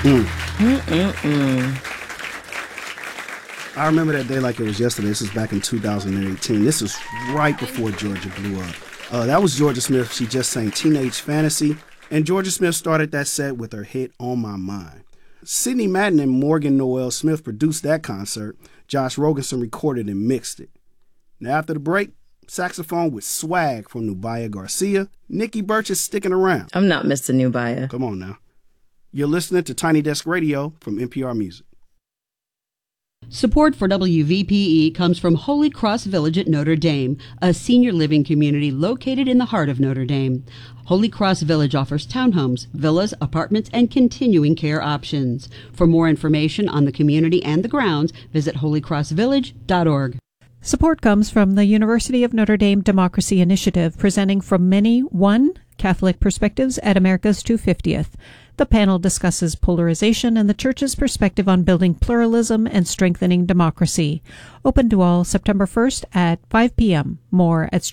I remember that day like it was yesterday. This is back in 2018. This was right before Georgia blew up. That was Georgia Smith. She just sang Teenage Fantasy. And Georgia Smith started that set with her hit On My Mind. Sidney Madden and Morgan Noel Smith produced that concert. Josh Rogenson recorded and mixed it. Now after the break, saxophone with swag from Nubia Garcia. Nikki Burch is sticking around. I'm not Mr. Nubia. Come on now. You're listening to Tiny Desk Radio from NPR Music. Support for WVPE comes from Holy Cross Village at Notre Dame, a senior living community located in the heart of Notre Dame. Holy Cross Village offers townhomes, villas, apartments, and continuing care options. For more information on the community and the grounds, visit holycrossvillage.org. Support comes from the University of Notre Dame Democracy Initiative, presenting From Many, One, Catholic Perspectives at America's 250th. The panel discusses polarization and the Church's perspective on building pluralism and strengthening democracy. Open to all September 1st at 5 p.m. More at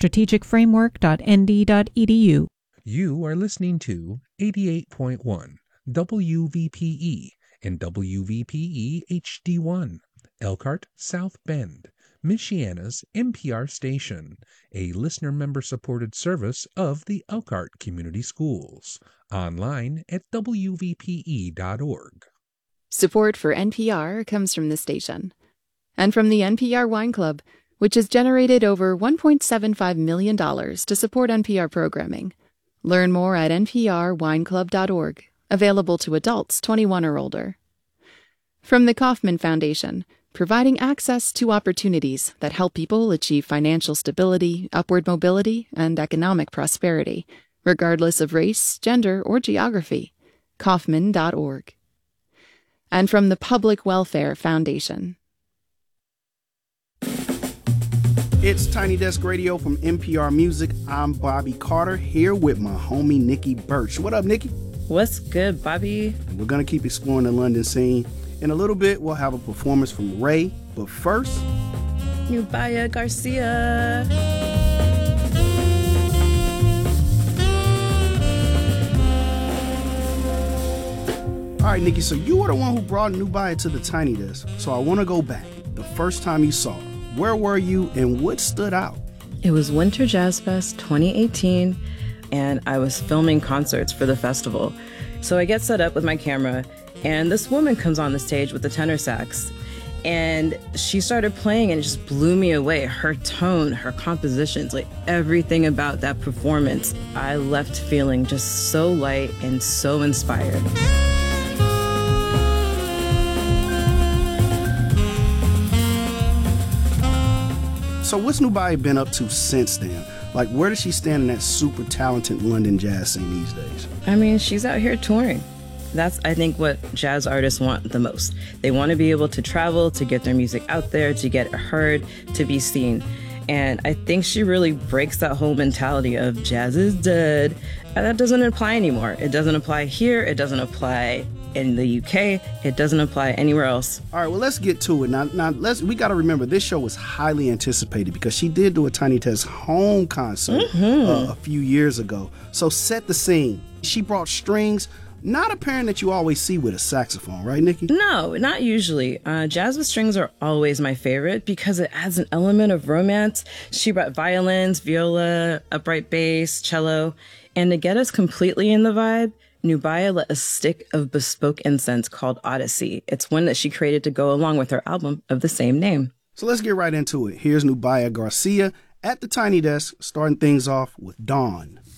strategicframework.nd.edu. You are listening to 88.1 WVPE and WVPE HD1, Elkhart, South Bend, Michiana's NPR station, a listener member-supported service of the Elkhart Community Schools. Online at wvpe.org. Support for NPR comes from the station and from the NPR Wine Club, which has generated over $1.75 million to support NPR programming. Learn more at nprwineclub.org, available to adults 21 or older. From the Kauffman Foundation, providing access to opportunities that help people achieve financial stability, upward mobility, and economic prosperity, regardless of race, gender, or geography. Kauffman.org. And from the Public Welfare Foundation. It's Tiny Desk Radio from NPR Music. I'm Bobby Carter, here with my homie Nikki Burch. What up, Nikki? What's good, Bobby? We're going to keep exploring the London scene. In a little bit, we'll have a performance from Ray. But first, Nubia Garcia. All right, Nikki, so you were the one who brought Nubia to the Tiny Desk. So I want to go back. The first time you saw her, where were you and what stood out? It was Winter Jazz Fest 2018, and I was filming concerts for the festival. So I get set up with my camera, and this woman comes on the stage with the tenor sax. And she started playing and it just blew me away. Her tone, her compositions, like everything about that performance. I left feeling just so light and so inspired. So what's Nubia been up to since then? Like, where does she stand in that super talented London jazz scene these days? I mean, she's out here touring. That's, I think, what jazz artists want the most. They want to be able to travel, to get their music out there, to get it heard, to be seen. And I think she really breaks that whole mentality of jazz is dead. And that doesn't apply anymore. It doesn't apply here. It doesn't apply in the UK. It doesn't apply anywhere else. All right, well, let's get to it. Now we got to remember, this show was highly anticipated because she did do a Tiny Desk home concert a few years ago. So set the scene. She brought strings. Not a pairing that you always see with a saxophone, right, Nikki? No, not usually. Jazz with strings are always my favorite because it adds an element of romance. She brought violins, viola, upright bass, cello, and to get us completely in the vibe, Nubia lit a stick of bespoke incense called Odyssey. It's one that she created to go along with her album of the same name. So let's get right into it. Here's Nubia Garcia at the Tiny Desk, starting things off with Dawn.